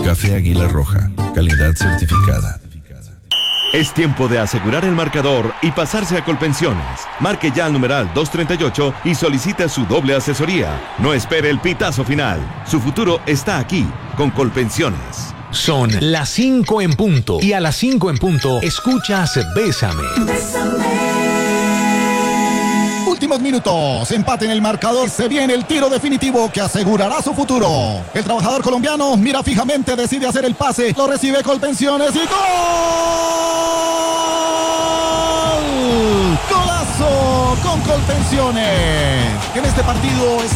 Café Águila Roja, calidad certificada. Es tiempo de asegurar el marcador y pasarse a Colpensiones. Marque ya al numeral 238 y solicite su doble asesoría. No espere el pitazo final. Su futuro está aquí, con Colpensiones. Son las 5 en punto. Y a las 5 en punto, escuchas Bésame. Últimos minutos, empate en el marcador, se viene el tiro definitivo que asegurará su futuro. El trabajador colombiano mira fijamente, decide hacer el pase, lo recibe Colpensiones y ¡gol! ¡Golazo con Colpensiones! En este partido